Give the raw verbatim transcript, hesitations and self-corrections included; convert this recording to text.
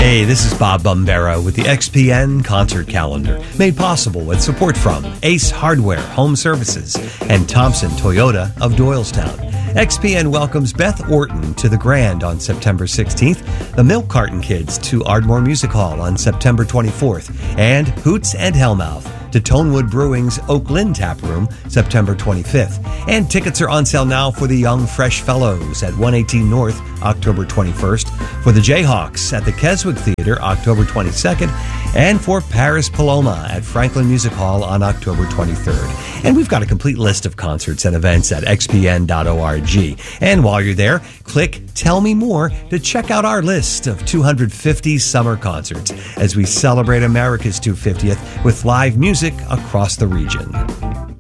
Hey, this is Bob Bumbera with the X P N Concert Calendar, made possible with support from Ace Hardware Home Services and Thompson Toyota of Doylestown. X P N welcomes Beth Orton to the Grand on September sixteenth, the Milk Carton Kids to Ardmore Music Hall on September twenty-fourth, and Hoots and Hellmouth to Tonewood Brewing's Oak Lynn Tap Room, September twenty-fifth. And tickets are on sale now for the Young Fresh Fellows at one eighteen North, October twenty-first, for the Jayhawks at the Keswick Theater, October twenty-second, and for Paris Paloma at Franklin Music Hall on October twenty-third. And we've got a complete list of concerts and events at x p n dot org. And while you're there, click Tell Me More to check out our list of two hundred fifty summer concerts as we celebrate America's two hundred fiftieth with live music across the region.